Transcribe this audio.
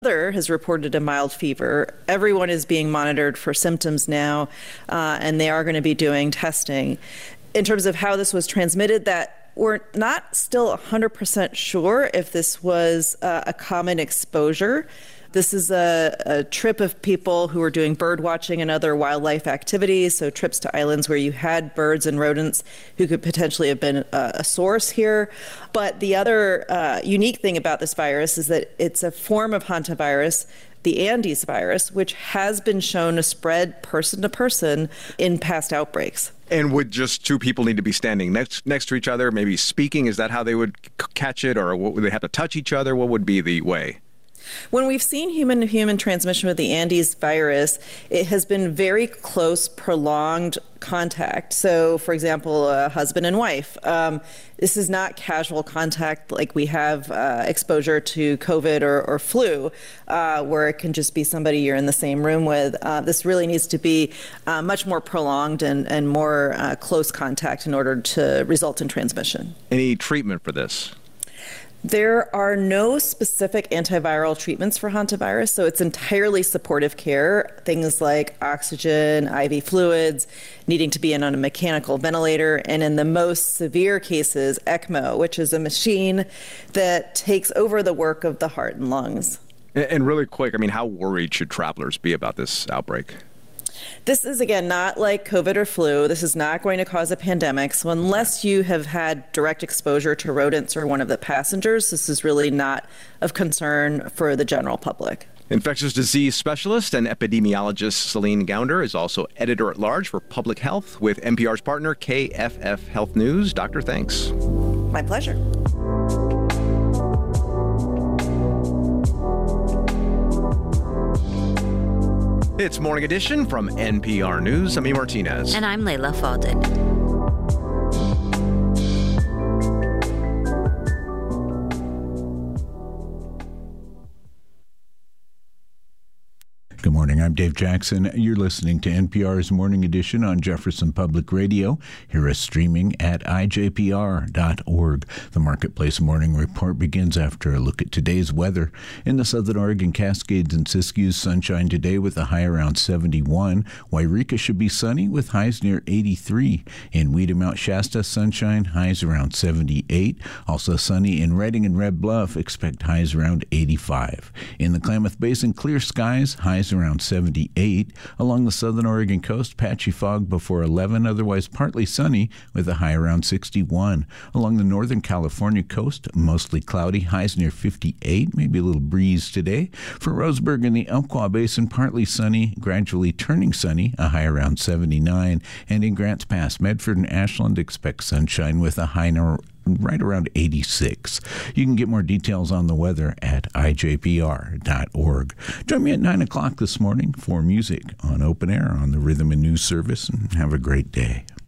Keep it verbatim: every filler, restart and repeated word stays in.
Mother has reported a mild fever. Everyone is being monitored for symptoms now, uh, and they are going to be doing testing. In terms of how this was transmitted, that we're not still one hundred percent sure if this was uh, a common exposure. This is a, a trip of people who were doing bird watching and other wildlife activities, so trips to islands where you had birds and rodents who could potentially have been a, a source here. But the other uh, unique thing about this virus is that it's a form of hantavirus, the Andes virus, which has been shown to spread person to person in past outbreaks. And would just two people need to be standing next next to each other, maybe speaking? Is that how they would c- catch it, or would they have to touch each other? What would be the way? When we've seen human-to-human transmission with the Andes virus, it has been very close, prolonged contact. So, for example, a husband and wife. Um, this is not casual contact like we have uh, exposure to COVID or, or flu, uh, where it can just be somebody you're in the same room with. Uh, this really needs to be uh, much more prolonged and, and more uh, close contact in order to result in transmission. Any treatment for this? There are no specific antiviral treatments for hantavirus, so it's entirely supportive care. Things like oxygen, I V fluids, needing to be in on a mechanical ventilator, and in the most severe cases, ECMO, which is a machine that takes over the work of the heart and lungs. And really quick, I mean, how worried should travelers be about this outbreak? This is, again, not like COVID or flu. This is not going to cause a pandemic. So unless you have had direct exposure to rodents or one of the passengers, this is really not of concern for the general public. Infectious disease specialist and epidemiologist Celine Gounder is also editor-at-large for Public Health with N P R's partner, K F F Health News. Doctor, thanks. My pleasure. It's Morning Edition from N P R News. I'm E. Martinez. And I'm Layla Faldin. Good morning. I'm Dave Jackson. You're listening to N P R's Morning Edition on Jefferson Public Radio. Hear us streaming at I J P R dot org. The Marketplace Morning Report begins after a look at today's weather. In the Southern Oregon Cascades and Siskiyous, sunshine today with a high around seventy-one. Wairika should be sunny with highs near eighty-three. In Weeda Mount Shasta, sunshine, highs around seventy-eight. Also sunny in Redding and Red Bluff, expect highs around eighty-five. In the Klamath Basin, clear skies, highs around seventy-eight. Along the southern Oregon coast, patchy fog before eleven, otherwise partly sunny with a high around sixty-one. Along the northern California coast, mostly cloudy, highs near fifty-eight, maybe a little breeze today. For Roseburg and the Umpqua Basin, partly sunny, gradually turning sunny, a high around seventy-nine. And in Grants Pass, Medford and Ashland, expect sunshine with a high no- right around eighty-six. You can get more details on the weather at I J P R dot org. Join me at nine o'clock this morning for music on Open Air on the Rhythm and News Service, and have a great day.